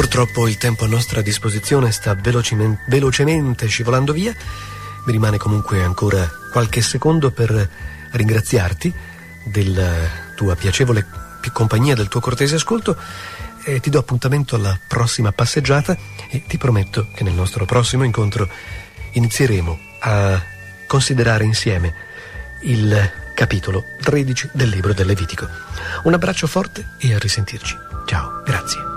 Purtroppo il tempo a nostra disposizione sta velocemente scivolando via. Mi rimane comunque ancora qualche secondo per ringraziarti della tua piacevole compagnia, del tuo cortese ascolto, e ti do appuntamento alla prossima passeggiata e ti prometto che nel nostro prossimo incontro inizieremo a considerare insieme il capitolo 13 del libro del Levitico. Un abbraccio forte e a risentirci. Ciao, grazie.